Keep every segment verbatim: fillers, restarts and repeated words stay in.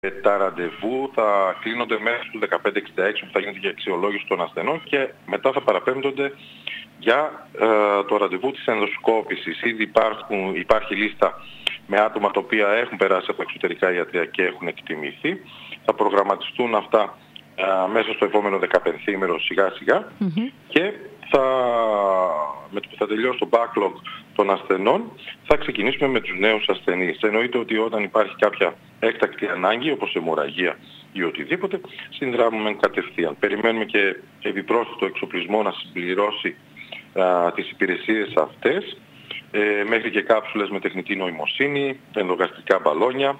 Τα ραντεβού θα κλείνονται μέχρι του δεκαπέντε εξήντα έξι που θα γίνεται για αξιολόγηση των ασθενών και μετά θα παραπέμπτονται για ε, το ραντεβού της ενδοσκόπησης. Ήδη υπάρχουν, υπάρχει λίστα με άτομα τα οποία έχουν περάσει από εξωτερικά ιατρία και έχουν εκτιμηθεί. Θα προγραμματιστούν αυτά ε, μέσα στο επόμενο δεκαπενθήμερο σιγά σιγά mm-hmm. και θα, με το που θα τελειώσει το backlog των ασθενών θα ξεκινήσουμε με τους νέους ασθενείς. Εννοείται ότι όταν υπάρχει κάποια έκτακτη ανάγκη όπως αιμορραγία ή οτιδήποτε συνδράμουμε κατευθείαν. Περιμένουμε και επιπρόσθετο εξοπλισμό να συμπληρώσει α, τις υπηρεσίες αυτές ε, μέχρι και κάψουλες με τεχνητή νοημοσύνη, ενδογαστρικά μπαλόνια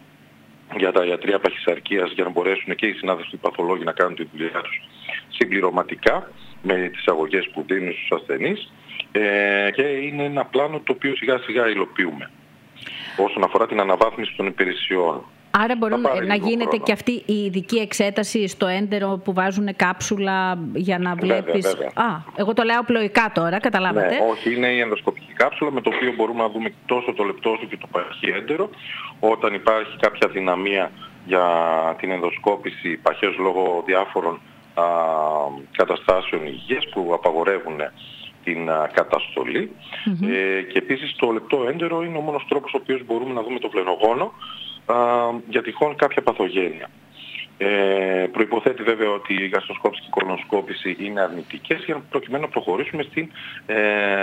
για τα ιατρεία παχυσαρκίας για να μπορέσουν και οι συνάδελφοι παθολόγοι να κάνουν τη δουλειά τους συμπληρωματικά με τις αγωγές που δίνουν στους ασθενείς ε, και είναι ένα πλάνο το οποίο σιγά σιγά υλοποιούμε όσον αφορά την αναβάθμιση των υπηρεσιών. Άρα μπορεί να γίνεται χρόνο. Και αυτή η ειδική εξέταση στο έντερο που βάζουν κάψουλα για να βλέπεις... Βέβαια, βέβαια. Α, εγώ το λέω απλοϊκά τώρα, καταλάβατε. Ναι, όχι, είναι η ενδοσκοπική κάψουλα με το οποίο μπορούμε να δούμε τόσο το λεπτό σου και το παχύ έντερο. Όταν υπάρχει κάποια δυναμία για την ενδοσκόπηση παχές λόγω διάφορων α, καταστάσεων υγείας που απαγορεύουν την α, καταστολή. Mm-hmm. Ε, και επίσης το λεπτό έντερο είναι ο μόνος τρόπος ο οποίος μπορούμε να δούμε το βλενογόνο α, για τυχόν κάποια παθογένεια. Ε, προϋποθέτει βέβαια ότι η γαστροσκόπηση και η κολονοσκόπηση είναι αρνητικές για να προκειμένου να προχωρήσουμε στην ε,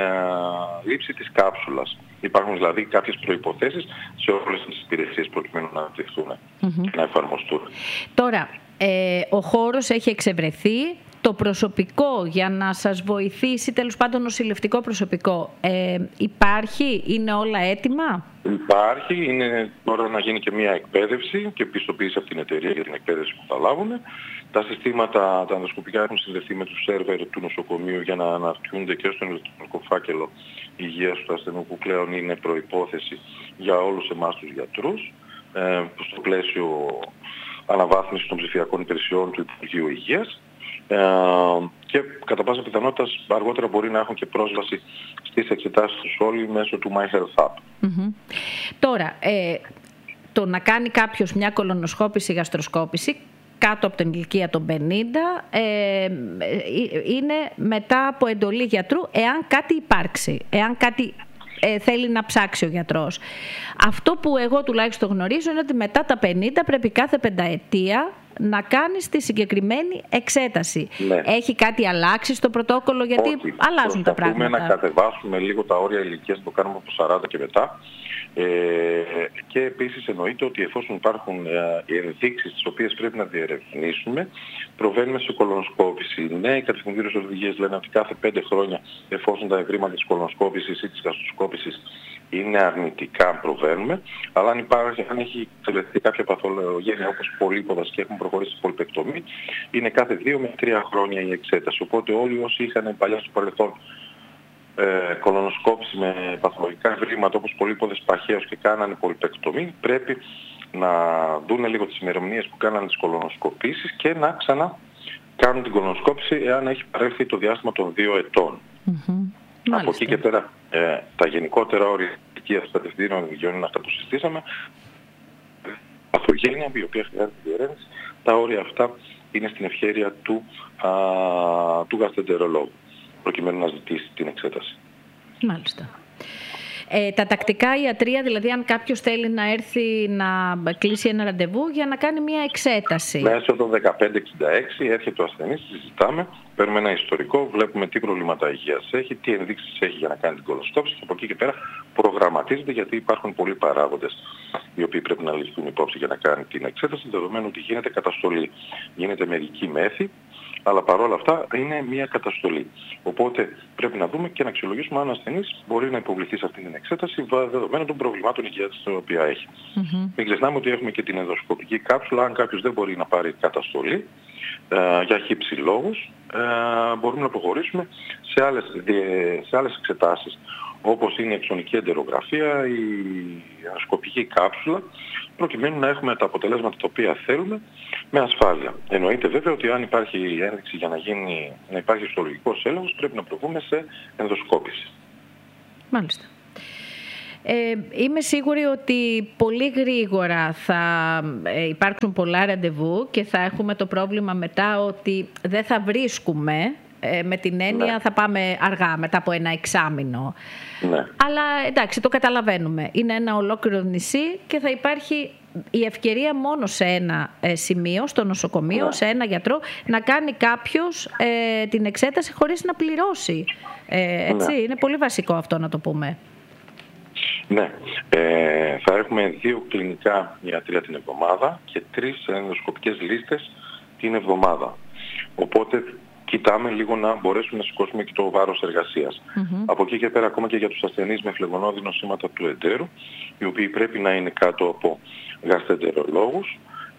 λήψη της κάψουλας. Υπάρχουν δηλαδή κάποιες προϋποθέσεις σε όλες τις υπηρεσίες προκειμένου να αναπτυχθούν mm-hmm. και να εφαρμοστούν. Τώρα, ε, ο χώρος έχει εξευρεθεί. Το προσωπικό για να σας βοηθήσει, τέλος πάντων νοσηλευτικό προσωπικό, ε, υπάρχει, είναι όλα έτοιμα? Υπάρχει, είναι τώρα να γίνει και μια εκπαίδευση και πιστοποίηση από την εταιρεία για την εκπαίδευση που θα λάβουν. Τα συστήματα, τα ενδοσκοπικά έχουν συνδεθεί με τους σερβερ του νοσοκομείου για να αναρτιούνται και στον ηλεκτρονικό φάκελο υγείας του ασθενού που πλέον είναι προϋπόθεση για όλους εμάς τους γιατρούς, ε, στο πλαίσιο αναβάθμισης των ψηφιακών υπηρεσιών του Υπουργείου Υγείας. Uh, και κατά πάσα πιθανότητα αργότερα μπορεί να έχουν και πρόσβαση στις εξετάσεις τους όλοι μέσω του MyHealth App. Mm-hmm. Τώρα, ε, το να κάνει κάποιος μια κολονοσκόπηση, γαστροσκόπηση κάτω από την ηλικία των πενήντα ε, είναι μετά από εντολή γιατρού εάν κάτι υπάρξει, εάν κάτι ε, θέλει να ψάξει ο γιατρός. Αυτό που εγώ τουλάχιστον γνωρίζω είναι ότι μετά τα πενήντα πρέπει κάθε πενταετία να κάνεις τη συγκεκριμένη εξέταση. Ναι. Έχει κάτι αλλάξει στο πρωτόκολλο? Γιατί όχι, αλλάζουν τα πράγματα. Προσπαθούμε να κατεβάσουμε λίγο τα όρια ηλικίας, το κάνουμε από σαράντα και μετά. Ε, και επίσης εννοείται ότι εφόσον υπάρχουν ε, ενδείξεις τις οποίες πρέπει να διερευνήσουμε, προβαίνουμε σε κολονοσκόπηση. Ναι, οι κατευθυντήρες οδηγίες λένε ότι κάθε πέντε χρόνια, εφόσον τα ευρήματα της κολονοσκόπησης ή της γαστροσκόπησης είναι αρνητικά, προβαίνουμε, αλλά αν, υπάρχει, αν έχει εξελιχθεί κάποια παθολογένεια όπως πολύποδας και έχουν προχωρήσει στη πολυπεκτομή, είναι κάθε δύο με τρία χρόνια η εξέταση. Οπότε όλοι όσοι είχαν παλιά στο παρελθόν ε, κολονοσκόπηση με παθολογικά ευρήματα όπως πολύποδες παχαίως και κάνανε πολυπεκτομή, πρέπει να δούνε λίγο τις ημερομηνίες που κάνανε τις κολονοσκοπήσεις και να ξανά κάνουν την κολονοσκόπηση εάν έχει παρέλθει το διάστημα των δύο ετών. Mm-hmm. Από Μάλιστα. εκεί και πέρα ε, τα γενικότερα όρια ηλικίας των κατευθυντήρων οδηγιών είναι αυτά που συζητήσαμε. Παθογένεια, η οποία χρειάζεται διερεύνηση, τα όρια αυτά είναι στην ευχέρεια του, α, του γαστρεντερολόγου, προκειμένου να ζητήσει την εξέταση. Μάλιστα. Ε, τα τακτικά ιατρεία, δηλαδή αν κάποιος θέλει να έρθει να κλείσει ένα ραντεβού για να κάνει μια εξέταση. Μέσω των δεκαπέντε εξήντα έξι έρχεται ο ασθενής, συζητάμε, παίρνουμε ένα ιστορικό, βλέπουμε τι προβλήματα υγείας έχει, τι ενδείξεις έχει για να κάνει την κολονοσκόπηση και από εκεί και πέρα προγραμματίζεται, γιατί υπάρχουν πολλοί παράγοντες οι οποίοι πρέπει να ληφθούν υπόψη για να κάνει την εξέταση, δεδομένου ότι γίνεται καταστολή. Γίνεται μερική μέθη, αλλά παρόλα αυτά είναι μια καταστολή. Οπότε πρέπει να δούμε και να αξιολογήσουμε αν ο ασθενής μπορεί να υποβληθεί σε αυτή την εξέταση δεδομένου των προβλημάτων υγείας τα οποία έχει. Mm-hmm. Μην ξεχνάμε ότι έχουμε και την ενδοσκοπική κάψουλα. Αν κάποιος δεν μπορεί να πάρει καταστολή ε, για χύψη λόγους, ε, μπορούμε να προχωρήσουμε σε άλλες, σε άλλες εξετάσεις, όπως είναι η εξονική εντερογραφία, η ενδοσκοπική κάψουλα, προκειμένου να έχουμε τα αποτελέσματα τα οποία θέλουμε με ασφάλεια. Εννοείται βέβαια ότι αν υπάρχει ένδειξη για να, γίνει, να υπάρχει ιστολογικός έλεγχος, πρέπει να προβούμε σε ενδοσκόπηση. Μάλιστα. Ε, είμαι σίγουρη ότι πολύ γρήγορα θα υπάρξουν πολλά ραντεβού και θα έχουμε το πρόβλημα μετά ότι δεν θα βρίσκουμε, ε, με την έννοια ναι. θα πάμε αργά μετά από ένα εξάμηνο. Ναι. Αλλά εντάξει, το καταλαβαίνουμε. Είναι ένα ολόκληρο νησί και θα υπάρχει η ευκαιρία μόνο σε ένα ε, σημείο, στο νοσοκομείο, ναι. σε ένα γιατρό, να κάνει κάποιος ε, την εξέταση χωρίς να πληρώσει. Ε, έτσι, ναι. Είναι πολύ βασικό αυτό να το πούμε. Ναι. Ε, θα έχουμε δύο κλινικά ιατρία την εβδομάδα και τρεις ενδοσκοπικές λίστες την εβδομάδα. Οπότε κοιτάμε λίγο να μπορέσουμε να σηκώσουμε και το βάρος εργασίας. Mm-hmm. Από εκεί και πέρα, ακόμα και για τους ασθενείς με φλεγμονώδη νοσήματα του εντέρου, οι οποίοι πρέπει να είναι κάτω από γαστρεντερολόγους,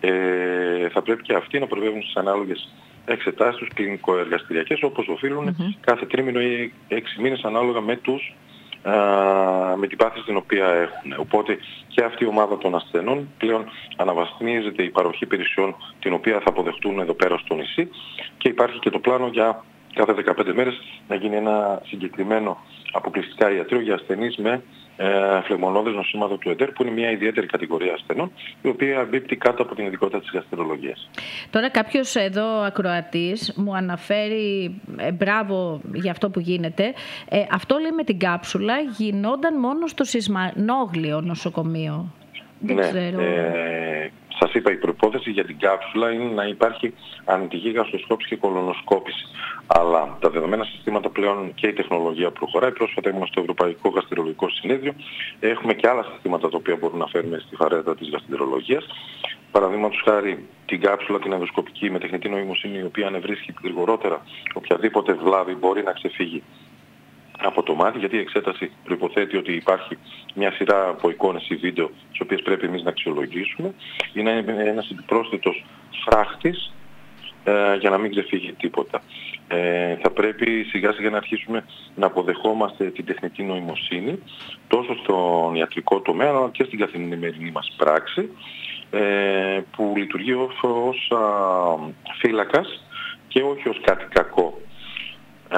ε, θα πρέπει και αυτοί να προβεύουν στις ανάλογες εξετάσεις τους κλινικοεργαστηριακές, όπως οφείλουν mm-hmm. κάθε τρίμηνο ή έξι μήνες ανάλογα με, τους, α, με την πάθηση την οποία έχουν. Οπότε και αυτή η ομάδα των ασθενών πλέον αναβαθμίζεται η παροχή υπηρεσιών την οποία θα αποδεχτούν εδώ πέρα στο νησί και υπάρχει και το πλάνο για κάθε δεκαπέντε μέρες να γίνει ένα συγκεκριμένο αποκλειστικά ιατρείο για ασθενείς με ε, φλεγμονώδες νοσήματα του εντέρ, που είναι μια ιδιαίτερη κατηγορία ασθενών, η οποία εμπίπτει κάτω από την ειδικότητα της γαστρολογίας. Τώρα κάποιος εδώ ακροατής μου αναφέρει ε, μπράβο για αυτό που γίνεται. Ε, αυτό λέει με την κάψουλα γινόταν μόνο στο Σισμανόγλιο νοσοκομείο. Δεν ναι, ξέρω. Ε, σας είπα, η προϋπόθεση για την κάψουλα είναι να υπάρχει ανητική γαστροσκόπηση και κολονοσκόπηση. Αλλά τα δεδομένα συστήματα πλέον και η τεχνολογία προχωράει. Πρόσφατα ήμουν στο Ευρωπαϊκό Γαστρολογικό Συνέδριο. Έχουμε και άλλα συστήματα τα οποία μπορούμε να φέρουμε στη φαρέτα της γαστρολογίας. Παραδείγματος χάρη την κάψουλα, την ενδοσκοπική με τεχνητή νοημοσύνη, η οποία ανεβρίσκει γρηγορότερα οποιαδήποτε βλάβη μπορεί να ξεφύγει από το μάτι, γιατί η εξέταση προϋποθέτει ότι υπάρχει μια σειρά από εικόνες ή βίντεο τις οποίες πρέπει εμείς να αξιολογήσουμε. Είναι ένας επιπρόσθετος φράχτης ε, για να μην ξεφύγει τίποτα. Ε, θα πρέπει σιγά σιγά να αρχίσουμε να αποδεχόμαστε την τεχνητή νοημοσύνη τόσο στον ιατρικό τομέα αλλά και στην καθημερινή μας πράξη, ε, που λειτουργεί ως, ως α, φύλακας και όχι ως κάτι κακό. Α,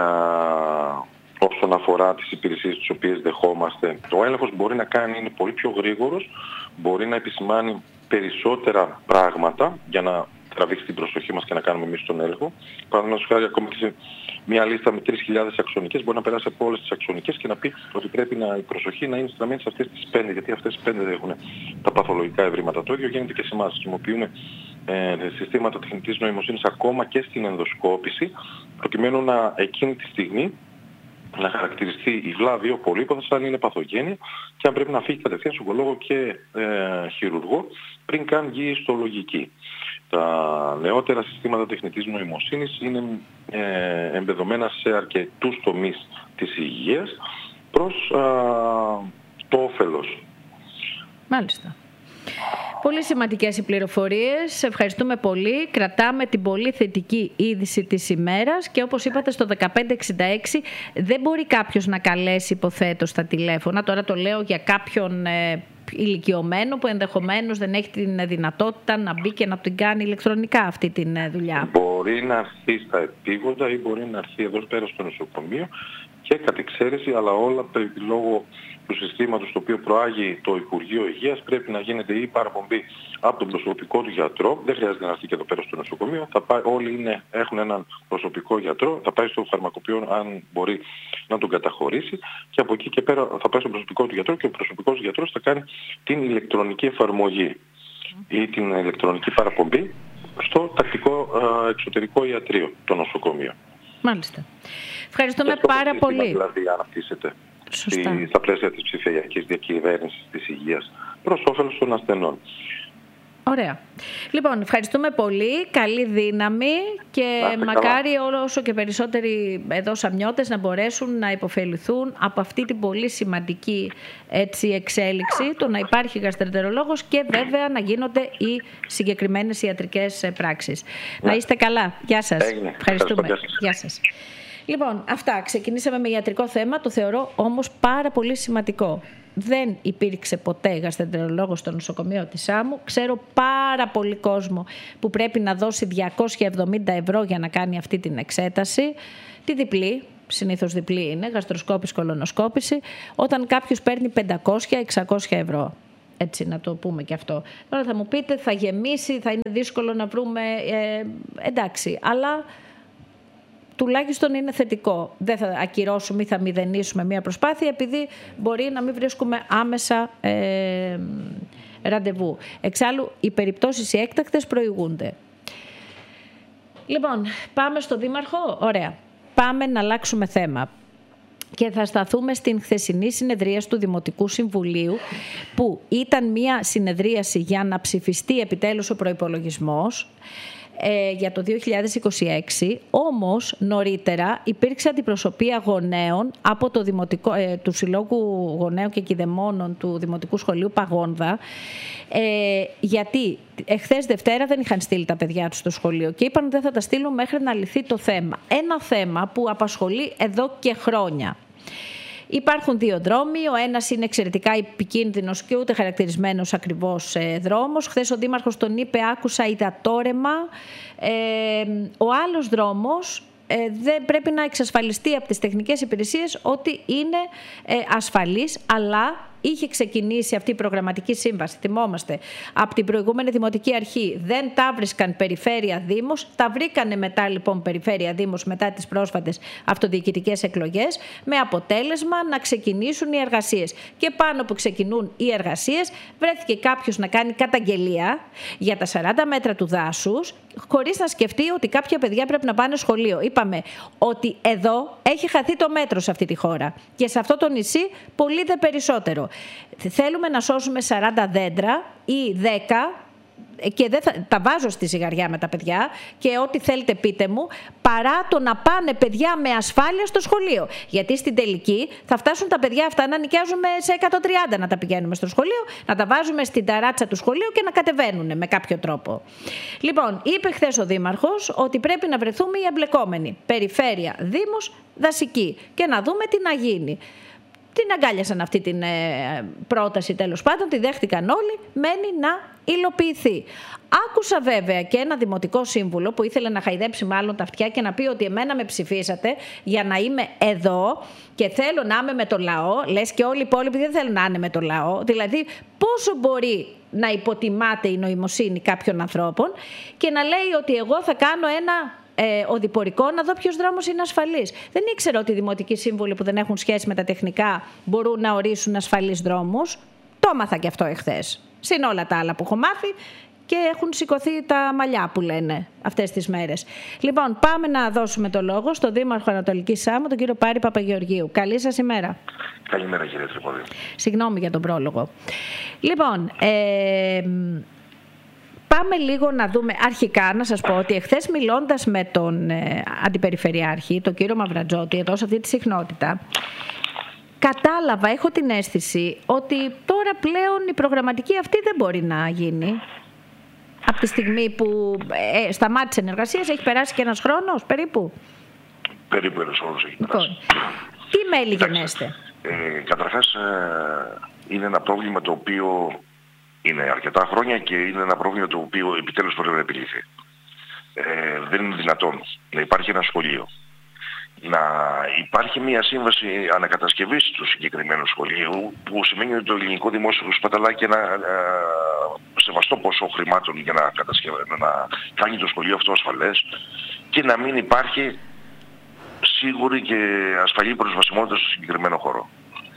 όσον αφορά τις υπηρεσίες τις οποίες δεχόμαστε. Ο έλεγχος μπορεί να κάνει, είναι πολύ πιο γρήγορος, μπορεί να επισημάνει περισσότερα πράγματα για να τραβήξει την προσοχή μας και να κάνουμε εμείς τον έλεγχο. Παραδείγματος χάρη, ακόμα και σε μια λίστα με τρεις χιλιάδες αξονικές μπορεί να περάσει από όλες τις αξονικές και να πει ότι πρέπει να, η προσοχή να είναι στραμμένη σε αυτές τις πέντε, γιατί αυτές τις πέντε έχουν τα παθολογικά ευρήματα. Το ίδιο γίνεται και σε εμάς. Χρησιμοποιούμε ε, συστήματα τεχνητής νοημοσύνης ακόμα και στην ενδοσκόπηση, προκειμένου να εκείνη τη στιγμή να χαρακτηριστεί η βλάβη ο πολύπαθος αν είναι παθογένεια και αν πρέπει να φύγει κατευθείαν στον ογκολόγο και ε, χειρουργό πριν καν βγει στο λογική. Τα νεότερα συστήματα τεχνητής νοημοσύνης είναι ε, εμπεδομένα σε αρκετούς τομείς της υγείας προς α, το όφελος. Μάλιστα. Πολύ σημαντικές οι πληροφορίες. Ευχαριστούμε πολύ. Κρατάμε την πολύ θετική είδηση της ημέρας και όπως είπατε στο δεκαπέντε εξήντα έξι δεν μπορεί κάποιος να καλέσει, υποθέτω, στα τηλέφωνα. Τώρα το λέω για κάποιον ε, ηλικιωμένο που ενδεχομένως δεν έχει την δυνατότητα να μπει και να την κάνει ηλεκτρονικά αυτή τη δουλειά. Μπορεί να έρθει στα επίγοντα ή μπορεί να έρθει εδώ πέρα στο νοσοκομείο και κατ' εξαίρεση, αλλά όλα πρέπει λόγω του συστήματος το οποίο προάγει το Υπουργείο Υγείας πρέπει να γίνεται ή παραπομπή από τον προσωπικό του γιατρό. Δεν χρειάζεται να έρθει και εδώ πέρα στο νοσοκομείο. Θα πάει, όλοι είναι, έχουν έναν προσωπικό γιατρό. Θα πάει στο φαρμακοποιό αν μπορεί να τον καταχωρήσει και από εκεί και πέρα θα πάει στον προσωπικό του γιατρό και ο προσωπικός γιατρός θα κάνει την ηλεκτρονική εφαρμογή ή την ηλεκτρονική παραπομπή στο τακτικό ε, εξωτερικό ιατρείο, το νοσοκομείο. Μάλιστα. Ευχαριστούμε πάρα πολύ. Δηλαδή αναπτύσσεται στη, στα πλαίσια της ψηφιακής διακυβέρνησης της υγείας προς όφελος των ασθενών. Ωραία. Λοιπόν, ευχαριστούμε πολύ. Καλή δύναμη και Άστε μακάρι καλά. Όσο και περισσότεροι εδώ σαμιώτες να μπορέσουν να υποφεληθούν από αυτή την πολύ σημαντική έτσι, εξέλιξη, το να υπάρχει γαστρεντερολόγος και βέβαια να γίνονται οι συγκεκριμένες ιατρικές πράξεις. Ναι. Να είστε καλά. Γεια σας. Έγινε. Ευχαριστούμε. Γεια σας. Λοιπόν, αυτά. Ξεκινήσαμε με ιατρικό θέμα, το θεωρώ όμως πάρα πολύ σημαντικό. Δεν υπήρξε ποτέ γαστρεντερολόγος στο νοσοκομείο της Σάμου. Ξέρω πάρα πολύ κόσμο που πρέπει να δώσει διακόσια εβδομήντα ευρώ για να κάνει αυτή την εξέταση, τη διπλή, συνήθως διπλή είναι, γαστροσκόπηση, κολονοσκόπηση, όταν κάποιος παίρνει πεντακόσια με εξακόσια ευρώ. Έτσι να το πούμε και αυτό. Τώρα θα μου πείτε, θα γεμίσει, θα είναι δύσκολο να βρούμε, ε, εντάξει, αλλά τουλάχιστον είναι θετικό. Δεν θα ακυρώσουμε ή θα μηδενίσουμε μια προσπάθεια, επειδή μπορεί να μην βρίσκουμε άμεσα ε, ραντεβού. Εξάλλου, οι περιπτώσεις οι έκτακτες προηγούνται. Λοιπόν, πάμε στο Δήμαρχο. Ωραία. Πάμε να αλλάξουμε θέμα. Και θα σταθούμε στην χθεσινή συνεδρίαση του Δημοτικού Συμβουλίου, που ήταν μια συνεδρίαση για να ψηφιστεί επιτέλους ο προϋπολογισμός ε, για το δύο χιλιάδες είκοσι έξι. Όμως νωρίτερα υπήρξε αντιπροσωπεία γονέων από το Δημοτικό, ε, του Συλλόγου Γονέων και Κηδεμόνων του Δημοτικού Σχολείου Παγόνδα, ε, γιατί εχθές Δευτέρα δεν είχαν στείλει τα παιδιά τους στο σχολείο και είπαν ότι δεν θα τα στείλουν μέχρι να λυθεί το θέμα. Ένα θέμα που απασχολεί εδώ και χρόνια. Υπάρχουν δύο δρόμοι. Ο ένας είναι εξαιρετικά επικίνδυνος και ούτε χαρακτηρισμένος ακριβώς ε, δρόμος. Χθες ο Δήμαρχος τον είπε, άκουσα υδατόρεμα. Ε, ο άλλος δρόμος ε, δεν πρέπει να εξασφαλιστεί από τις τεχνικές υπηρεσίες ότι είναι ε, ασφαλής, αλλά είχε ξεκινήσει αυτή η προγραμματική σύμβαση, θυμόμαστε, από την προηγούμενη Δημοτική Αρχή. Δεν τα βρίσκαν Περιφέρεια Δήμος, τα βρήκανε μετά λοιπόν Περιφέρεια Δήμος μετά τις πρόσφατες αυτοδιοικητικές εκλογές, με αποτέλεσμα να ξεκινήσουν οι εργασίες. Και πάνω που ξεκινούν οι εργασίες, βρέθηκε κάποιος να κάνει καταγγελία για τα σαράντα μέτρα του δάσους, χωρίς να σκεφτεί ότι κάποια παιδιά πρέπει να πάνε σχολείο. Είπαμε ότι εδώ έχει χαθεί το μέτρο σε αυτή τη χώρα και σε αυτό το νησί πολύ δε περισσότερο. Θέλουμε να σώσουμε σαράντα δέντρα ή δέκα και δεν θα, τα βάζω στη ζυγαριά με τα παιδιά και ό,τι θέλετε πείτε μου, παρά το να πάνε παιδιά με ασφάλεια στο σχολείο. Γιατί στην τελική θα φτάσουν τα παιδιά αυτά να νοικιάζουμε σε εκατόν τριάντα να τα πηγαίνουμε στο σχολείο, να τα βάζουμε στην ταράτσα του σχολείου και να κατεβαίνουν με κάποιο τρόπο. Λοιπόν, είπε χθες ο Δήμαρχος ότι πρέπει να βρεθούμε οι εμπλεκόμενοι. Περιφέρεια, Δήμος, δασική και να δούμε τι να γίνει. Την αγκάλιασαν αυτή την ε, πρόταση, τέλος πάντων, τη δέχτηκαν όλοι, μένει να υλοποιηθεί. Άκουσα βέβαια και ένα δημοτικό σύμβουλο που ήθελε να χαϊδέψει μάλλον τα αυτιά και να πει ότι εμένα με ψηφίσατε για να είμαι εδώ και θέλω να είμαι με το λαό, λες και όλοι οι υπόλοιποι δεν θέλουν να είναι με το λαό. Δηλαδή πόσο μπορεί να υποτιμάται η νοημοσύνη κάποιων ανθρώπων και να λέει ότι εγώ θα κάνω ένα Ε, οδηπορικό να δω ποιος δρόμος είναι ασφαλής. Δεν ήξερα ότι οι δημοτικοί σύμβουλοι που δεν έχουν σχέση με τα τεχνικά μπορούν να ορίσουν ασφαλείς δρόμους. Το έμαθα και αυτό εχθές. Συν όλα τα άλλα που έχω μάθει και έχουν σηκωθεί τα μαλλιά που λένε αυτές τις μέρες. Λοιπόν, πάμε να δώσουμε το λόγο στον Δήμαρχο Ανατολικής Σάμου, τον κύριο Πάρη Παπαγεωργίου. Καλή σας ημέρα. Καλημέρα κύριε Τρυπόδη. Συγγνώμη για τον πρόλογο. Λοιπόν, ε, πάμε λίγο να δούμε, αρχικά να σας πω ότι εχθές μιλώντας με τον ε, Αντιπεριφερειάρχη, τον κύριο Μαυρατζότη, εδώ σε αυτή τη συχνότητα, κατάλαβα, έχω την αίσθηση ότι τώρα πλέον η προγραμματική αυτή δεν μπορεί να γίνει. Από τη στιγμή που ε, σταμάτησε η εργασία, έχει περάσει και ένας χρόνος περίπου. Περίπου ένας χρόνος έχει περάσει. Τι μέλη γενέστε? Ε, καταρχάς ε, είναι ένα πρόβλημα το οποίο είναι αρκετά χρόνια και είναι ένα πρόβλημα το οποίο επιτέλους πρέπει να επιλύθει. Ε, δεν είναι δυνατόν να υπάρχει ένα σχολείο, να υπάρχει μια σύμβαση ανακατασκευής του συγκεκριμένου σχολείου, που σημαίνει ότι το ελληνικό δημόσιο σπαταλάει και ένα ε, σεβαστό ποσό χρημάτων για να, να κάνει το σχολείο αυτό ασφαλές και να μην υπάρχει σίγουρη και ασφαλή προσβασιμότητα στο συγκεκριμένο χώρο.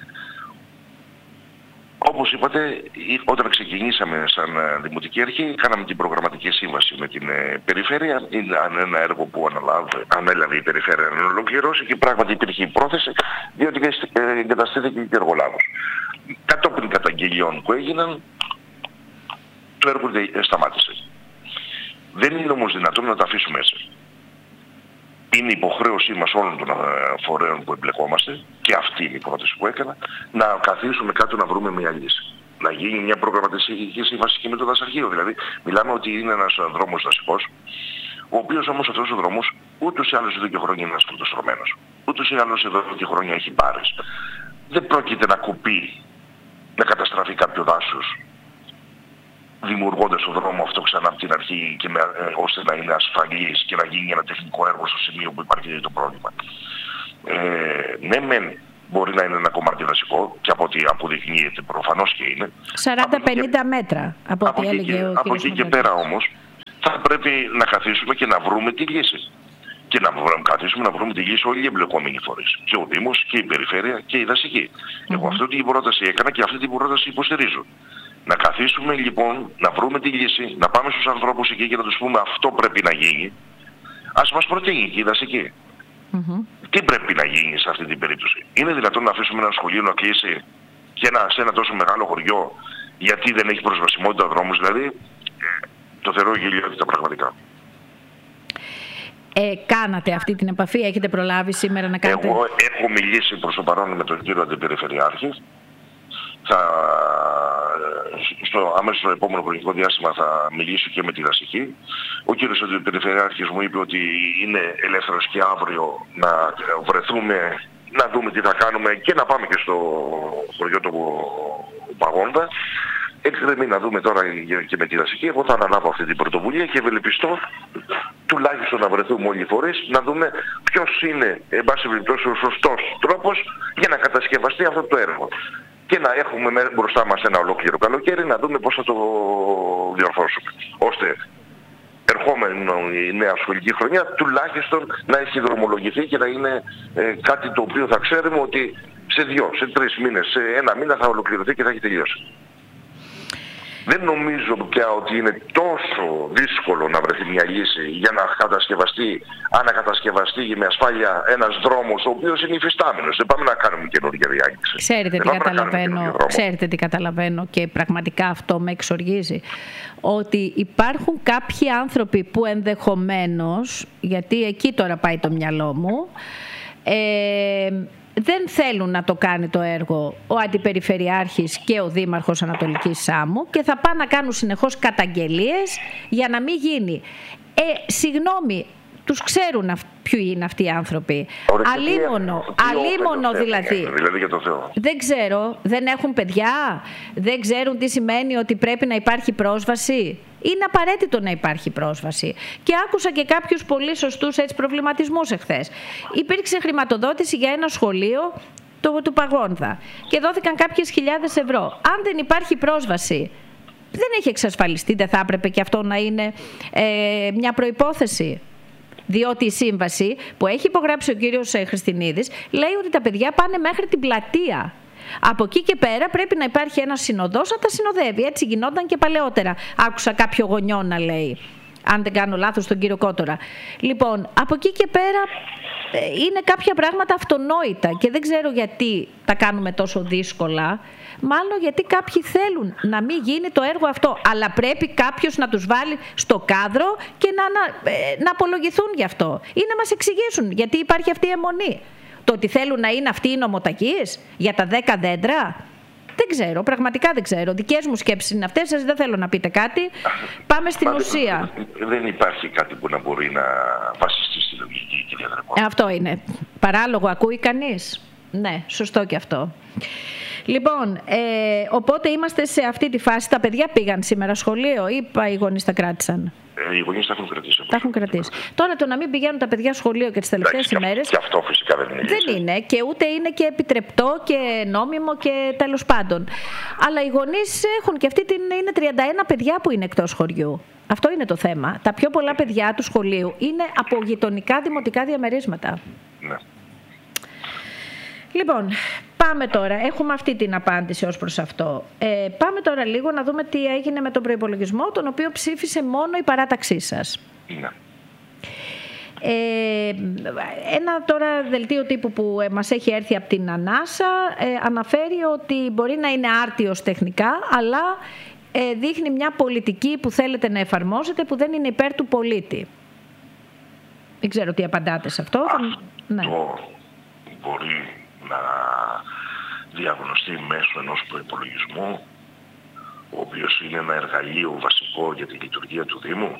Όπως είπατε, όταν ξεκινήσαμε σαν Δημοτική Αρχή, κάναμε την προγραμματική σύμβαση με την ε, Περιφέρεια. Είναι ένα έργο που αναλάβε, ανέλαβε η Περιφέρεια να ολοκληρώσει και πράγματι υπήρχε η πρόθεση, διότι ε, εγκαταστήθηκε και εργολάβος. Κατόπιν καταγγελιών που έγιναν, το έργο ε, σταμάτησε. Δεν είναι όμως δυνατόν να τα αφήσουμε έτσι. Είναι υποχρέωσή μας όλων των φορέων που εμπλεκόμαστε, και αυτή είναι η πρόταση που έκανα, να καθίσουμε κάτω να βρούμε μια λύση. Να γίνει μια προγραμματική σύμβαση και με το δασαρχείο. Δηλαδή, μιλάμε ότι είναι ένας δρόμος δασικός, ο οποίος όμως αυτός ο δρόμος ούτως ή άλλως εδώ και χρόνια είναι ασφαλτοστρωμένος. Ούτως ή άλλως εδώ και χρόνια έχει μπάρες. Δεν πρόκειται να κουπεί, να καταστραφεί κάποιο δάσος, δημιουργώντας τον δρόμο αυτό ξανά από την αρχή και με, ε, ώστε να είναι ασφαλής και να γίνει ένα τεχνικό έργο στο σημείο που υπάρχει το πρόβλημα. Ε, ναι μεν μπορεί να είναι ένα κομμάτι δασικό και από ό,τι αποδεικνύεται προφανώς και είναι. σαράντα πενήντα μέτρα από ό,τι έλεγε ο κ. Από εκεί και πέρα όμως θα πρέπει να καθίσουμε και να βρούμε τη λύση. Και να καθίσουμε να βρούμε τη λύση όλοι οι εμπλεκόμενοι φορείς. Και ο Δήμος και η Περιφέρεια και η Δασική. Mm-hmm. Εγώ αυτή την πρόταση έκανα και αυτή την πρόταση υποστηρίζω. Να καθίσουμε λοιπόν, να βρούμε τη λύση, να πάμε στους ανθρώπους εκεί και να τους πούμε αυτό πρέπει να γίνει. Ας μας προτείνει και η Δασική. Mm-hmm. Τι πρέπει να γίνει σε αυτή την περίπτωση. Είναι δυνατόν να αφήσουμε ένα σχολείο να κλείσει και ένα, σε ένα τόσο μεγάλο χωριό γιατί δεν έχει προσβασιμότητα δρόμους, δηλαδή ε, το θεωρώ γελιότητα πραγματικά. Ε, κάνατε αυτή την επαφή, έχετε προλάβει σήμερα να κάνετε? Εγώ έχω μιλήσει προς το παρόν με τον κύριο Αντιπεριφερειάρχη. Θα, στο άμεσο στο επόμενο χρονικό διάστημα θα μιλήσω και με τη Δασική. Ο κύριος Αντιπεριφερειάρχης μου είπε ότι είναι ελεύθερος και αύριο να βρεθούμε, να δούμε τι θα κάνουμε και να πάμε και στο χωριό του Παγόντα. Εκκρεμεί να δούμε τώρα και με τη Δασική. Εγώ θα αναλάβω αυτή την πρωτοβουλία και ευελπιστώ τουλάχιστον να βρεθούμε όλοι οι φορείς να δούμε ποιος είναι εν πάση περιπτώσει ο σωστός τρόπος για να κατασκευαστεί αυτό το έργο. Και να έχουμε μπροστά μας ένα ολόκληρο καλοκαίρι να δούμε πώς θα το διορθώσουμε. Ώστε ερχόμενη η νέα σχολική χρονιά τουλάχιστον να έχει δρομολογηθεί και να είναι ε, κάτι το οποίο θα ξέρουμε ότι σε δύο, σε τρεις μήνες, σε ένα μήνα θα ολοκληρωθεί και θα έχει τελειώσει. Δεν νομίζω πια ότι είναι τόσο δύσκολο να βρεθεί μια λύση για να κατασκευαστεί, ανακατασκευαστεί με ασφάλεια ένας δρόμος ο οποίος είναι υφιστάμενος. Δεν πάμε να κάνουμε καινούργια διάγγιξη. Ξέρετε τι καταλαβαίνω, ξέρετε τι καταλαβαίνω και πραγματικά αυτό με εξοργίζει. Ότι υπάρχουν κάποιοι άνθρωποι που ενδεχομένως, γιατί εκεί τώρα πάει το μυαλό μου, ε, δεν θέλουν να το κάνει το έργο ο Αντιπεριφερειάρχης και ο Δήμαρχος Ανατολικής Σάμου και θα πάνε να κάνουν συνεχώς καταγγελίες για να μην γίνει. Ε, συγγνώμη, τους ξέρουν ποιοι είναι αυτοί οι άνθρωποι. Αλίμονο, αλίμονο δηλαδή. Δηλαδή για το Θεό. Δεν ξέρω, δεν έχουν παιδιά, δεν ξέρουν τι σημαίνει ότι πρέπει να υπάρχει πρόσβαση. Είναι απαραίτητο να υπάρχει πρόσβαση. Και άκουσα και κάποιους πολύ σωστούς έτσι προβληματισμούς εχθές. Υπήρξε χρηματοδότηση για ένα σχολείο του, του Παγόνδα και δόθηκαν κάποιες χιλιάδες ευρώ. Αν δεν υπάρχει πρόσβαση, δεν έχει εξασφαλιστεί, δεν θα έπρεπε και αυτό να είναι ε, μια προϋπόθεση. Διότι η σύμβαση που έχει υπογράψει ο κύριος Χριστινίδης λέει ότι τα παιδιά πάνε μέχρι την πλατεία. Από εκεί και πέρα πρέπει να υπάρχει ένας συνοδός να τα συνοδεύει. Έτσι γινόταν και παλαιότερα. Άκουσα κάποιο γονιό να λέει, αν δεν κάνω λάθος, τον κύριο Κότορα. Λοιπόν, από εκεί και πέρα είναι κάποια πράγματα αυτονόητα και δεν ξέρω γιατί τα κάνουμε τόσο δύσκολα. Μάλλον γιατί κάποιοι θέλουν να μην γίνει το έργο αυτό. Αλλά πρέπει κάποιος να τους βάλει στο κάδρο και να, να, να απολογηθούν γι' αυτό. Ή να μας εξηγήσουν γιατί υπάρχει αυτή η αιμονή. Το ότι θέλουν να είναι αυτοί οι νομοτακείς για τα δέκα δέντρα. Δεν ξέρω, πραγματικά δεν ξέρω. Δικές μου σκέψεις είναι αυτές, σας δεν θέλω να πείτε κάτι. Πάμε στην ουσία. Δεν υπάρχει κάτι που να μπορεί να βασιστεί στη λογική, κυρία Δρακό. Αυτό είναι. Παράλογο ακούει κανείς. Ναι, σωστό και αυτό. Λοιπόν, ε, οπότε είμαστε σε αυτή τη φάση. Τα παιδιά πήγαν σήμερα σχολείο ή οι γονείς τα κράτησαν? Ε, οι γονείς τα έχουν κρατήσει. Τα έχουν κρατήσει. Τώρα το να μην πηγαίνουν τα παιδιά σχολείο και τις τελευταίες ημέρες. Και αυτό φυσικά δεν είναι. Δεν είναι και ούτε είναι και επιτρεπτό και νόμιμο και τέλος πάντων. Αλλά οι γονείς έχουν και αυτή την. Είναι τριάντα ένα παιδιά που είναι εκτός χωριού. Αυτό είναι το θέμα. Τα πιο πολλά παιδιά του σχολείου είναι από γειτονικά δημοτικά διαμερίσματα. Ναι. Λοιπόν, πάμε τώρα. Έχουμε αυτή την απάντηση ως προς αυτό. Ε, πάμε τώρα λίγο να δούμε τι έγινε με τον προϋπολογισμό, τον οποίο ψήφισε μόνο η παράταξή σας. Ναι. Ε, ένα τώρα δελτίο τύπου που μας έχει έρθει από την Ανάσα ε, αναφέρει ότι μπορεί να είναι άρτιος τεχνικά, αλλά ε, δείχνει μια πολιτική που θέλετε να εφαρμόσετε που δεν είναι υπέρ του πολίτη. Δεν ξέρω τι απαντάτε σε αυτό. Αυτό ναι. Μπορεί να διαγνωστεί μέσω ενός προϋπολογισμού, ο οποίος είναι ένα εργαλείο βασικό για τη λειτουργία του Δήμου.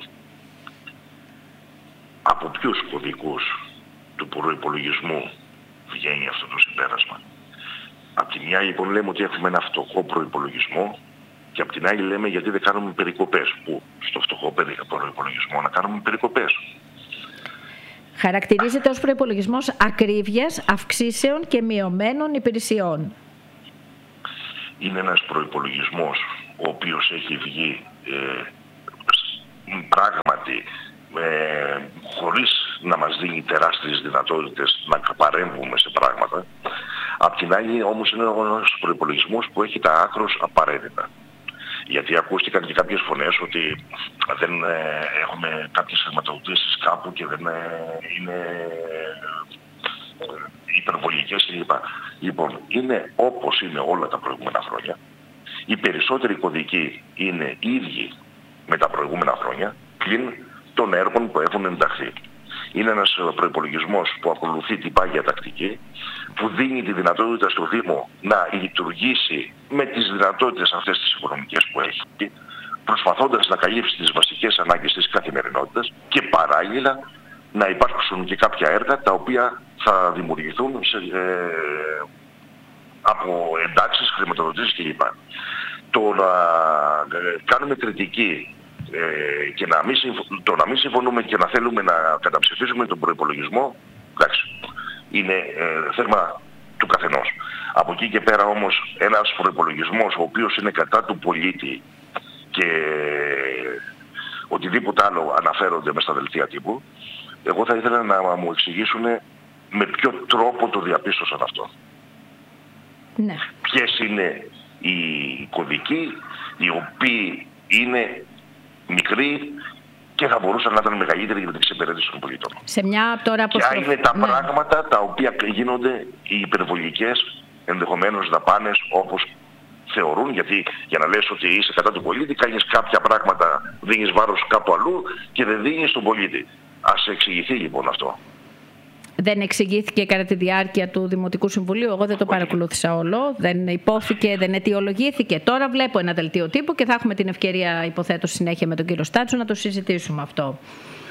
Από ποιους κωδικούς του προϋπολογισμού βγαίνει αυτό το συμπέρασμα? Απ' τη μια λοιπόν λέμε ότι έχουμε ένα φτωχό προϋπολογισμό και απ' την άλλη λέμε γιατί δεν κάνουμε περικοπές. Που στο φτωχό προϋπολογισμό να κάνουμε περικοπές? Χαρακτηρίζεται ως προϋπολογισμός ακρίβειας, αυξήσεων και μειωμένων υπηρεσιών. Είναι ένας προϋπολογισμός ο οποίος έχει βγει ε, πράγματι ε, χωρίς να μας δίνει τεράστιες δυνατότητες να παρέμβουμε σε πράγματα. Απ' την άλλη όμως είναι ένας προϋπολογισμός που έχει τα άκρως απαραίτητα. Γιατί ακούστηκαν και κάποιες φωνές ότι δεν ε, έχουμε κάποιες χρηματοδοτήσεις κάπου και δεν ε, είναι ε, υπερβολικές κλπ. Λοιπόν, είναι όπως είναι όλα τα προηγούμενα χρόνια. Οι περισσότεροι κωδικοί είναι ίδιοι με τα προηγούμενα χρόνια, πλην των έργων που έχουν ενταχθεί. Είναι ένας προϋπολογισμός που ακολουθεί την πάγια τακτική, που δίνει τη δυνατότητα στο Δήμο να λειτουργήσει με τις δυνατότητες αυτές τις οικονομικές που έχει, προσπαθώντας να καλύψει τις βασικές ανάγκες της καθημερινότητας και παράλληλα να υπάρξουν και κάποια έργα τα οποία θα δημιουργηθούν σε, ε, από εντάξεις, χρηματοδοτήσεις κλπ. Το να ε, κάνουμε κριτική ε, και να μην, το να μην συμφωνούμε και να θέλουμε να καταψηφίσουμε τον προϋπολογισμό, εντάξει, είναι ε, θέμα του καθενός. Από εκεί και πέρα όμως ένας προϋπολογισμός ο οποίος είναι κατά του πολίτη και οτιδήποτε άλλο αναφέρονται μες στα δελτία τύπου, εγώ θα ήθελα να μου εξηγήσουν με ποιο τρόπο το διαπίστωσαν αυτό. Ναι. Ποιες είναι οι κωδικοί οι οποίοι είναι μικροί και θα μπορούσαν να ήταν μεγαλύτεροι για την εξυπηρέτηση των πολιτών. Σε μια τώρα αποστροφή. Ποια είναι τα ναι. πράγματα τα οποία γίνονται οι υπερβολικές ενδεχομένως δαπάνες όπως θεωρούν, γιατί για να λες ότι είσαι κατά του πολίτη κάνεις κάποια πράγματα, δίνεις βάρος κάπου αλλού και δεν δίνεις στον πολίτη. Ας εξηγηθεί λοιπόν αυτό. Δεν εξηγήθηκε κατά τη διάρκεια του Δημοτικού Συμβουλίου. Εγώ δεν το παρακολούθησα όλο. Δεν υπόθηκε, δεν αιτιολογήθηκε. Τώρα βλέπω ένα δελτίο τύπου και θα έχουμε την ευκαιρία, υποθέτω, συνέχεια με τον κύριο Στάτσο να το συζητήσουμε αυτό.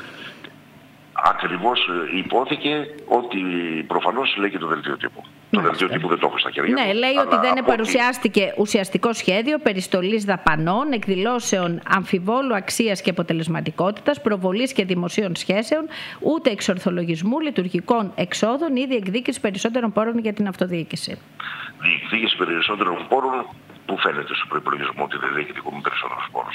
Ακριβώς υπόθηκε ότι προφανώς λέει και το δελτίο τύπου. Το δελτίο τύπου δεν το έχω στα χέρια. Ναι, λέει ότι δεν παρουσιάστηκε ότι... ουσιαστικό σχέδιο περιστολής δαπανών, εκδηλώσεων αμφιβόλου αξίας και αποτελεσματικότητας, προβολής και δημοσίων σχέσεων, ούτε εξορθολογισμού λειτουργικών εξόδων ή διεκδίκηση περισσότερων πόρων για την αυτοδιοίκηση. Διεκδίκηση περισσότερων πόρων που φαίνεται στο προϋπολογισμό ότι δεν διεκδικούμε περισσότερους πόρους.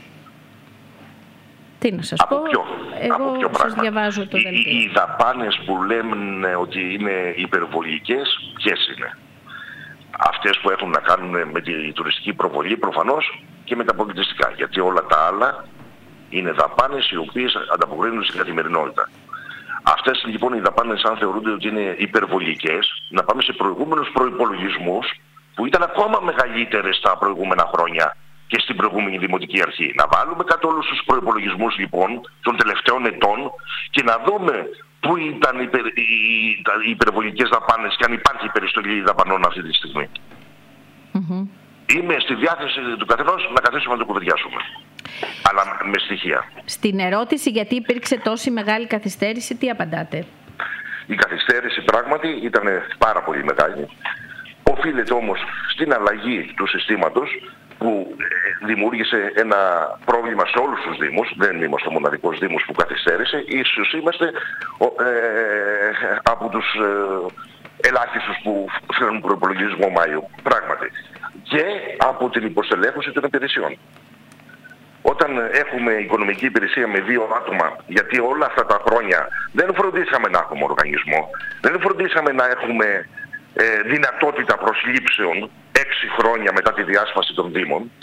Τι να σας από πω, ποιο, εγώ από ποιο σας διαβάζω το δελτίο. Οι, οι δαπάνες που λένε ότι είναι υπερβολικές, ποιες είναι? Αυτές που έχουν να κάνουν με τη τουριστική προβολή προφανώς και με τα πολιτιστικά. Γιατί όλα τα άλλα είναι δαπάνες οι οποίες ανταποκρίνουν στην καθημερινότητα. Αυτές λοιπόν οι δαπάνες, αν θεωρούνται ότι είναι υπερβολικές, να πάμε σε προηγούμενους προϋπολογισμούς που ήταν ακόμα μεγαλύτερες τα προηγούμενα χρόνια και στην προηγούμενη Δημοτική Αρχή. Να βάλουμε κάτω όλους τους προϋπολογισμούς λοιπόν των τελευταίων ετών και να δούμε πού ήταν οι, υπερ, οι, οι υπερβολικές δαπάνες και αν υπάρχει περιστολή δαπανών αυτή τη στιγμή. Mm-hmm. Είμαι στη διάθεση του καθενός να καθίσουμε να το κουβεντιάσουμε. Αλλά με στοιχεία. Στην ερώτηση γιατί υπήρξε τόση μεγάλη καθυστέρηση, τι απαντάτε? Η καθυστέρηση πράγματι ήταν πάρα πολύ μεγάλη. Οφείλεται όμως στην αλλαγή του συστήματος που δημιούργησε ένα πρόβλημα σε όλους τους Δήμους. Δεν είμαστε ο μοναδικός Δήμος που καθυστέρησε. Ίσως είμαστε ε, από τους ε, ελάχιστους που φέρνουν προϋπολογισμό Μάιο. Πράγματι. Και από την υποστελέχωση των υπηρεσιών. Όταν έχουμε οικονομική υπηρεσία με δύο άτομα, γιατί όλα αυτά τα χρόνια δεν φροντίσαμε να έχουμε οργανισμό, δεν φροντίσαμε να έχουμε ε, δυνατότητα προσλήψεων έξι χρόνια μετά τη διάσπαση των Δήμων,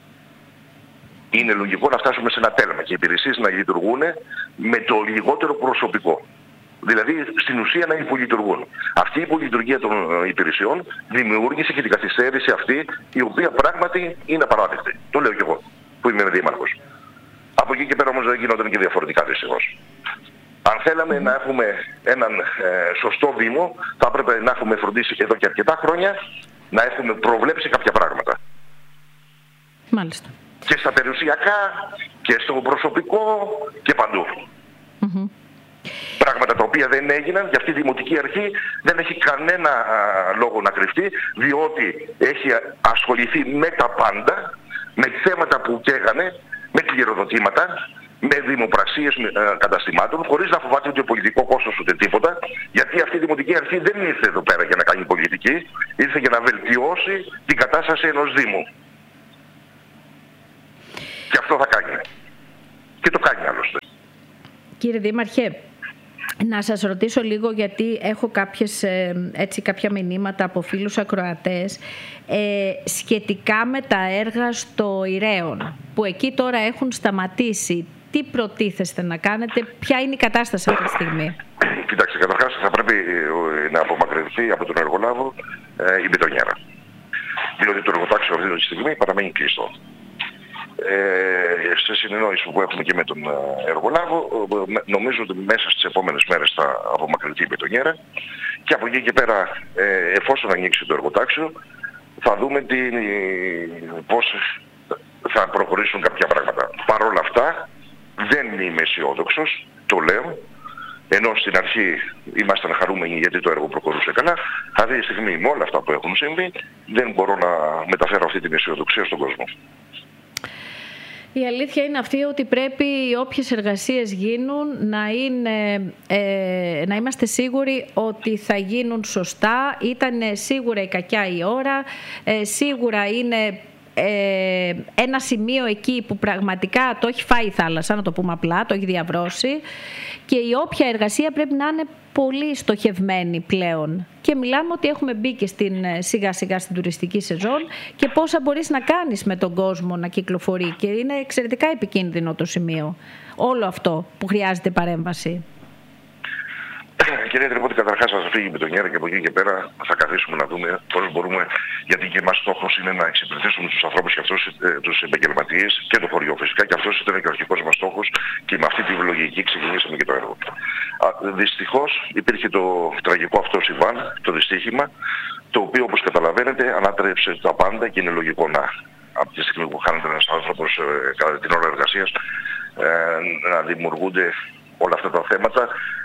είναι λογικό να φτάσουμε σε ένα τέλμα και οι υπηρεσίες να λειτουργούν με το λιγότερο προσωπικό. Δηλαδή στην ουσία να υπολειτουργούν. Αυτή η υπολειτουργία των υπηρεσιών δημιούργησε και την καθυστέρηση αυτή, η οποία πράγματι είναι απαράδεκτη. Το λέω και εγώ, που είμαι δήμαρχος. Από εκεί και πέρα όμως δεν γινόταν και διαφορετικά δυστυχώς. Αν θέλαμε να έχουμε έναν ε, σωστό Δήμο, θα έπρεπε να έχουμε φροντίσει εδώ και αρκετά χρόνια να έχουμε προβλέψει κάποια πράγματα. Μάλιστα. Και στα περιουσιακά και στο προσωπικό και παντού. Mm-hmm. Πράγματα τα οποία δεν έγιναν και αυτή η Δημοτική Αρχή δεν έχει κανένα α, λόγο να κρυφτεί, διότι έχει ασχοληθεί με τα πάντα, με θέματα που καίγανε, με κληροδοτήματα, με δημοπρασίες ε, καταστημάτων, χωρίς να φοβάται ούτε πολιτικό κόστος ούτε τίποτα, γιατί αυτή η Δημοτική Αρχή δεν ήρθε εδώ πέρα για να κάνει πολιτική, ήρθε για να βελτιώσει την κατάσταση ενός Δήμου. Και αυτό θα κάνει. Και το κάνει άλλωστε. Κύριε Δήμαρχε, να σας ρωτήσω λίγο, γιατί έχω κάποιες, έτσι, κάποια μηνύματα από φίλους ακροατές ε, σχετικά με τα έργα στο Ηρέον, που εκεί τώρα έχουν σταματήσει. Τι προτίθεστε να κάνετε, ποια είναι η κατάσταση αυτή τη στιγμή? Κοιτάξτε, καταρχάς θα πρέπει να απομακρυνθεί από τον εργολάβο ε, η μπετονιέρα. Διότι το εργοτάξιο αυτή τη στιγμή παραμένει κλειστό. Ε, σε συνεννόηση που έχουμε και με τον εργολάβο, νομίζω ότι μέσα στις επόμενες μέρες θα απομακρυνθεί η μπετονιέρα και από εκεί και πέρα, ε, εφόσον ανοίξει το εργοτάξιο, θα δούμε τι, πώς θα προχωρήσουν κάποια πράγματα. Παρ' όλα αυτά, δεν είμαι αισιόδοξος, το λέω, ενώ στην αρχή ήμασταν χαρούμενοι γιατί το έργο προχωρούσε καλά. Αυτή τη στιγμή με όλα αυτά που έχουν συμβεί, δεν μπορώ να μεταφέρω αυτή την αισιοδοξία στον κόσμο. Η αλήθεια είναι αυτή ότι πρέπει όποιες εργασίες γίνουν να, είναι, ε, να είμαστε σίγουροι ότι θα γίνουν σωστά. Ήταν σίγουρα η κακιά η ώρα, ε, σίγουρα είναι ε, ένα σημείο εκεί που πραγματικά το έχει φάει η θάλασσα, να το πούμε απλά, το έχει διαβρώσει, και η όποια εργασία πρέπει να είναι πολύ στοχευμένη πλέον. Και μιλάμε ότι έχουμε μπει και στην, σιγά σιγά στην τουριστική σεζόν και πόσα μπορείς να κάνεις με τον κόσμο να κυκλοφορεί, και είναι εξαιρετικά επικίνδυνο το σημείο. Όλο αυτό που χρειάζεται παρέμβαση. Κύριε Τρεπότη, καταρχάς θα φύγει η μπετονιέρα και από εκεί και πέρα θα καθίσουμε να δούμε πώς μπορούμε, γιατί και εμάς στόχος είναι να εξυπηρετήσουμε τους ανθρώπους και αυτούς ε, τους επαγγελματίες και το χωριό φυσικά, και αυτός ήταν και ο αρχικός μας στόχος και με αυτή τη λογική ξεκινήσαμε και το έργο. Α, δυστυχώς υπήρχε το τραγικό αυτό συμβάν, το δυστύχημα, το οποίο όπως καταλαβαίνετε ανάτρεψε τα πάντα και είναι λογικό να, από τη στιγμή που χάνεται ένας άνθρωπος ε, κατά την ώρα εργασίας, ε, να δημιουργούνται όλα αυτά τα θέματα.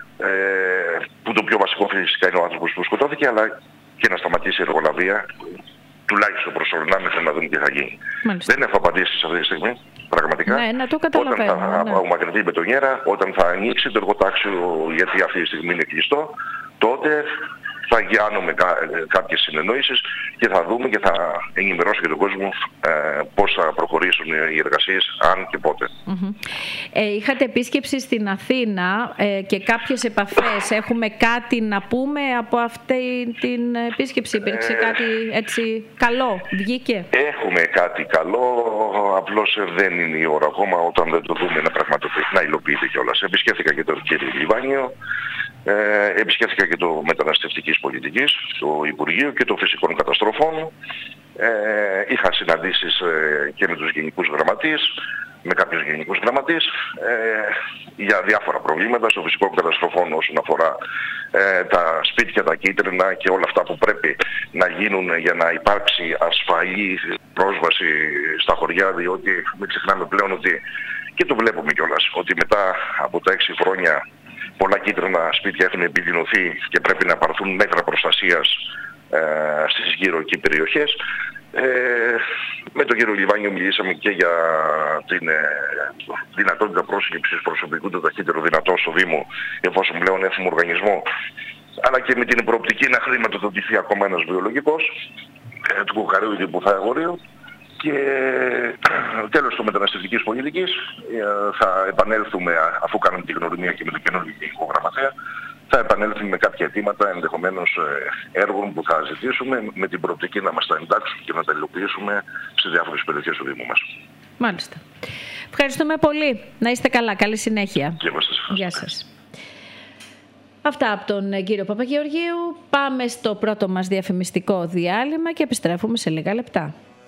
Ε, που το πιο βασικό φυσικά είναι ο άνθρωπος που σκοτώθηκε, αλλά και να σταματήσει η εργολαβία, τουλάχιστον προσωρινά, μέχρι να δούμε τι θα γίνει. Μάλιστα. Δεν έχω απαντήσει σε αυτή τη στιγμή, πραγματικά. Ναι, να το καταλαβαίνω. Όταν θα απομακρυνθεί η μπετονιέρα, όταν θα ανοίξει το εργοτάξιο, γιατί αυτή τη στιγμή είναι κλειστό, τότε θα γιάνουμε κά, κάποιες συνεννόησεις και θα δούμε και θα ενημερώσω και τον κόσμο ε, πώς θα προχωρήσουν οι εργασίες, αν και πότε. Mm-hmm. Ε, είχατε επίσκεψη στην Αθήνα ε, και κάποιες επαφές. Έχουμε κάτι να πούμε από αυτή την επίσκεψη? Υπήρξε ε, κάτι έτσι καλό? Βγήκε? Έχουμε κάτι καλό, απλώς δεν είναι η ώρα ακόμα, όταν δεν το δούμε να πραγματοποιηθεί, να υλοποιείται κιόλας. Επισκέφθηκα και τον κύριο Λιβάνιο. Ε, επισκέφθηκα και το μεταναστευτικής πολιτικής, το Υπουργείο και το φυσικών καταστροφών. Ε, είχα συναντήσεις ε, και με τους γενικούς γραμματείς, με κάποιους γενικούς γραμματείς ε, για διάφορα προβλήματα στο φυσικό καταστροφών όσον αφορά ε, τα σπίτια, τα κίτρινα και όλα αυτά που πρέπει να γίνουν για να υπάρξει ασφαλή πρόσβαση στα χωριά, διότι μην ξεχνάμε πλέον ότι, και το βλέπουμε κιόλας, ότι μετά από τα έξι χρόνια πολλά κίτρινα σπίτια έχουν επιδεινωθεί και πρέπει να πάρθουν μέτρα προστασίας ε, στις γύρω εκεί περιοχές. Ε, με τον κύριο Λιβάνιο μιλήσαμε και για την ε, δυνατότητα πρόσληψης προσωπικού το ταχύτερο δυνατό στο Δήμο, εφόσον πλέον έχουμε οργανισμό, αλλά και με την προοπτική να χρηματοδοτηθεί ακόμα ένας βιολογικός ε, του Κουκαρίου και του Θαγορίου. Και τέλος το μεταναστευτικής πολιτικής θα επανέλθουμε, αφού κάνουμε την γνωριμία και με τον καινούργιο γενικό γραμματέα, θα επανέλθουμε με κάποια αιτήματα ενδεχομένως έργων που θα ζητήσουμε, με την προοπτική να μας τα εντάξουμε και να τα υλοποιήσουμε σε διάφορες περιοχές του Δήμου μας. Μάλιστα. Ευχαριστούμε πολύ. Να είστε καλά. Καλή συνέχεια. Και εμείς σας ευχαριστούμε. Γεια σας. Αυτά από τον κύριο Παπαγεωργίου. Πάμε στο πρώτο μας διαφημιστικό διάλειμμα και επιστρέφουμε σε λίγα λεπτά.